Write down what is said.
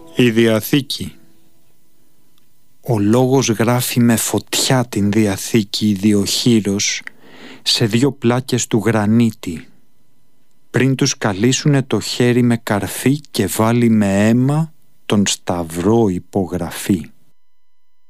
Η Διαθήκη. Ο λόγος γράφει με φωτιά την Διαθήκη ιδιοχείρος σε 2 πλάκες του γρανίτη. Πριν τους καλήσουνε το χέρι με καρφί και βάλει με αίμα τον σταυρό υπογραφή.